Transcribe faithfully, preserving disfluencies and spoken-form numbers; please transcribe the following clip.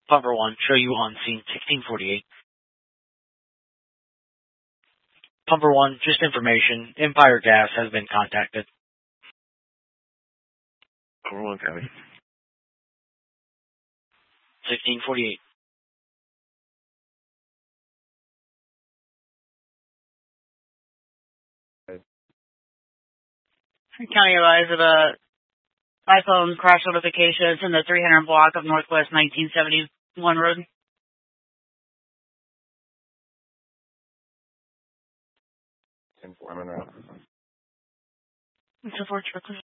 Pumper one, show you on scene sixteen forty-eight. Pumper one, just information. Empire Gas has been contacted. Pumper one, copy. sixteen forty-eight. County advised of a iPhone crash notification. It's in the three hundred block of Northwest nineteen seventy-one Road. ten four, I'm on route. It's a four triple.